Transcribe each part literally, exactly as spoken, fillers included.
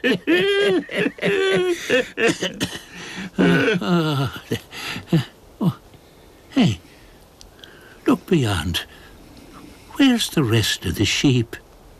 uh, oh, hey, look beyond. Where's the rest of the sheep?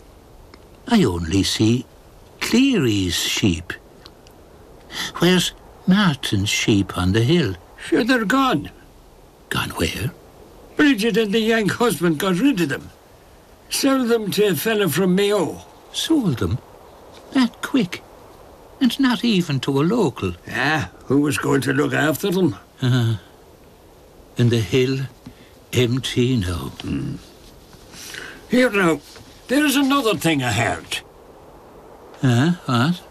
I only see Cleary's sheep. Where's Martin's sheep on the hill? Sure, they're gone. Gone where? Bridget and the Yank husband got rid of them. Sold them to a fella from Mayo. Sold them? That quick? And not even to a local? Ah, who was going to look after them? Uh, and the hill empty now. Mm. Here now, there's another thing I heard. Huh? What?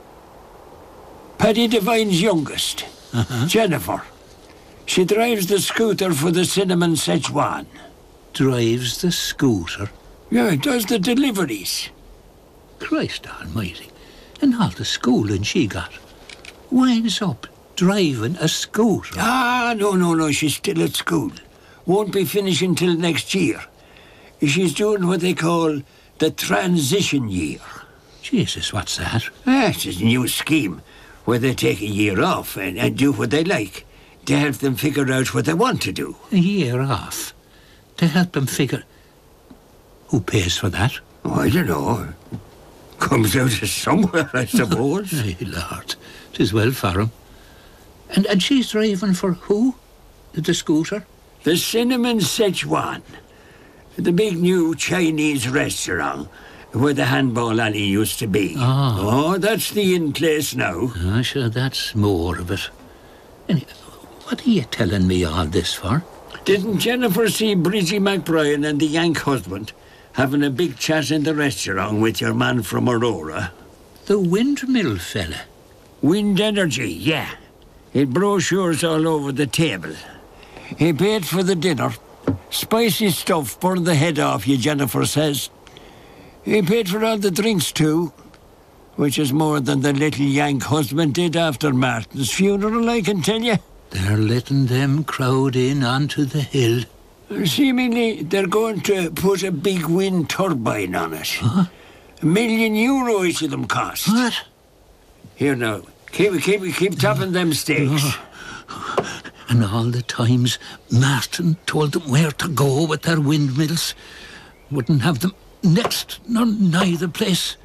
Paddy Devine's youngest, uh-huh. Jennifer. She drives the scooter for the Cinnamon Szechuan. Drives the scooter? Yeah, does the deliveries. Christ almighty. And all the schooling she got. Winds up driving a scooter. Ah, no, no, no, she's still at school. Won't be finishing till next year. She's doing what they call the transition year. Jesus, what's that? Ah, it's a new scheme where they take a year off and, and do what they like to help them figure out what they want to do. A year off? To help them figure... Who pays for that? Oh, I don't know. Comes out of somewhere, I suppose. Hey, Lord. 'Tis well for him. And, and she's driving for who? The scooter? The Cinnamon Szechuan. The big new Chinese restaurant where the handball alley used to be. Oh. Oh, that's the in place now. Ah, sure, that's more of it. And what are you telling me all this for? Didn't Jennifer see Bridgie McBrien and the Yank husband having a big chat in the restaurant with your man from Aurora? The windmill fella? Wind Energy, yeah. He had brochures all over the table. He paid for the dinner. Spicy stuff burned the head off you, Jennifer says. He paid for all the drinks, too, which is more than the little Yank husband did after Martin's funeral, I can tell you. They're letting them crowd in onto the hill. Seemingly, they're going to put a big wind turbine on it. Huh? A million euro each of them cost. What? Here now, keep keep keep tapping them stakes. Oh. And all the times Martin told them where to go with their windmills. Wouldn't have them next nor nigh the place.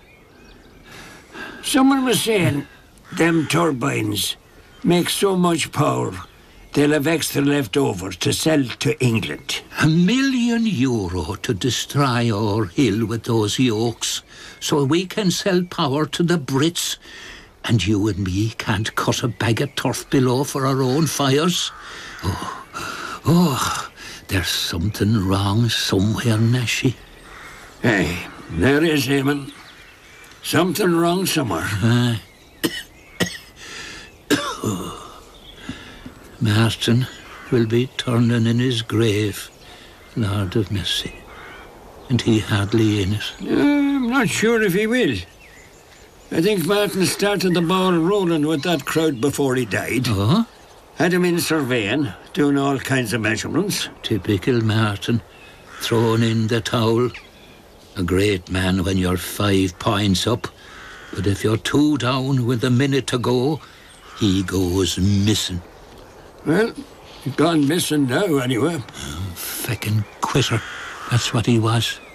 Someone was saying them turbines make so much power they'll have extra left over to sell to England. A million euro to destroy our hill with those yokes so we can sell power to the Brits. And you and me can't cut a bag of turf below for our own fires. Oh, oh, there's something wrong somewhere, Nashi. Hey, there is, Eamon. Something wrong somewhere. Uh, Martin will be turning in his grave, Lord of mercy. And he hardly in it. Uh, I'm not sure if he will. I think Martin started the ball rolling with that crowd before he died. Oh? Had him in surveying, doing all kinds of measurements. Typical Martin, throwing in the towel. A great man when you're five points up, but if you're two down with a minute to go, he goes missing. Well, he's gone missing now, anyway. Oh, feckin' quitter, that's what he was.